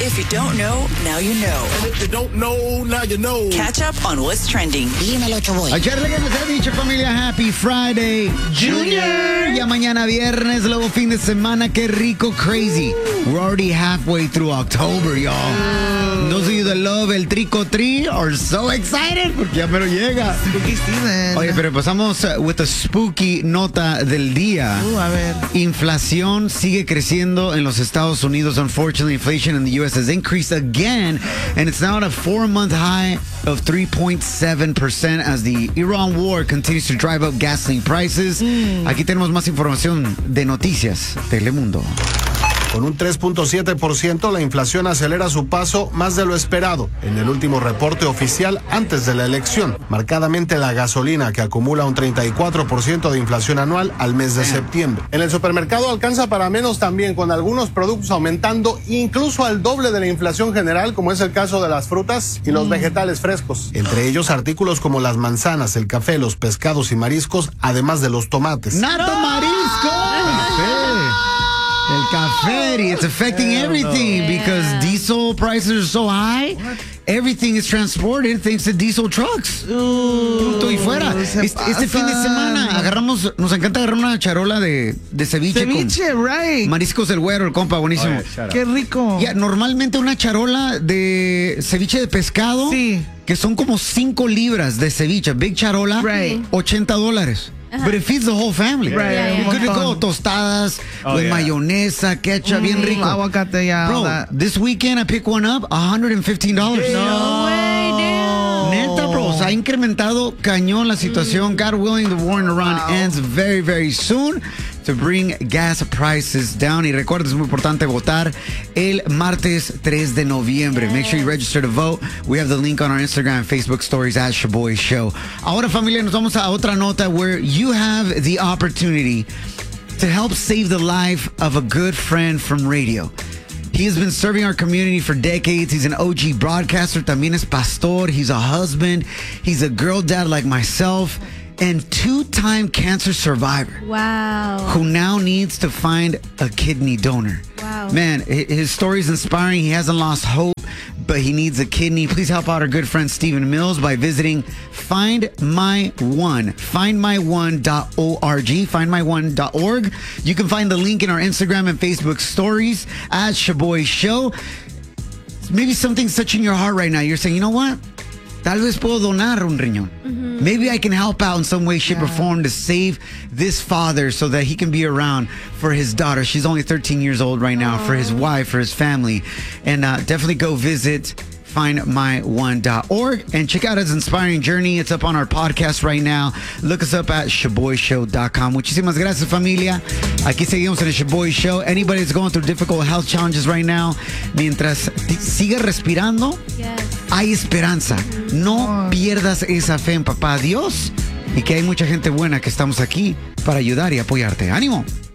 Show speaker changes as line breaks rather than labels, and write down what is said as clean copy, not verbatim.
If you don't know, now you know.
And if you don't know, now you know.
Catch up on what's trending.
Dímelo, Choboy.
Ayer le nos ha dicho, familia, Happy Friday, Junior. Ya mañana viernes, luego fin de semana, qué rico, crazy. We're already halfway through October, y'all. Those of you that love el trico-tri are so excited porque ya me lo llega.
Spooky season.
Oye, pero pasamos with the spooky nota del día.
A ver.
Inflación sigue creciendo en los Estados Unidos. Unfortunately, inflation in the U.S. has increased again, and it's now at a 4-month high of 3.7% as the Iran war continues to drive up gasoline prices. Aquí tenemos más información de Noticias Telemundo.
Con un 3.7%, la inflación acelera su paso más de lo esperado en el último reporte oficial antes de la elección. Marcadamente la gasolina, que acumula un 34% de inflación anual al mes de septiembre. En el supermercado alcanza para menos también, con algunos productos aumentando incluso al doble de la inflación general, como es el caso de las frutas y los vegetales frescos. Entre ellos artículos como las manzanas, el café, los pescados y mariscos, además de los tomates.
¡Nato marisco! El café, it's affecting everything because diesel prices are so high. Everything is transported thanks to diesel trucks. Punto y fuera. Este fin de semana nos encanta agarrar una charola de ceviche.
Ceviche, right.
Mariscos del Güero, el compa, buenísimo.
Qué rico.
Normalmente una charola de ceviche de pescado, que son como 5 libras de ceviche, big charola, $80. But it feeds the whole family.
Right.
You're good to go. Tostadas, with mayonesa, ketchup, bien rico.
Aguacate,
Bro, this weekend I picked one up, $115.
No way,
damn.
Neta, bro, se ha incrementado cañón la situación. God willing, the war in Iran ends very, very soon to bring gas prices down. Y recuerda, es muy importante votar el martes 3 de noviembre. Make sure you register to vote. We have the link on our Instagram and Facebook stories at Shaboy Show. Ahora, familia, nos vamos a otra nota where you have the opportunity to help save the life of a good friend from radio. He has been serving our community for decades. He's an OG broadcaster. También es pastor. He's a husband. He's a girl dad like myself. And 2-time cancer survivor.
Wow.
Who now needs to find a kidney donor.
Wow.
Man, his story is inspiring. He hasn't lost hope, but he needs a kidney. Please help out our good friend Stephen Mills by visiting FindMyOne, FindMyOne.org, FindMyOne.org. You can find the link in our Instagram and Facebook stories at Shaboy Show. Maybe something's touching your heart right now. You're saying, you know what? Tal vez puedo donar un riñón. Maybe I can help out in some way, shape, or form to save this father so that he can be around for his daughter. She's only 13 years old right now, for his wife, for his family. And definitely go visit FindMyOne.org and check out his inspiring journey. It's up on our podcast right now. Look us up at ShaboyShow.com. Muchísimas gracias, familia. Aquí seguimos en el Shaboy Show. Anybody that's going through difficult health challenges right now, mientras siga respirando, hay esperanza. No pierdas esa fe en papá Dios y que hay mucha gente buena que estamos aquí para ayudar y apoyarte. ¡Ánimo!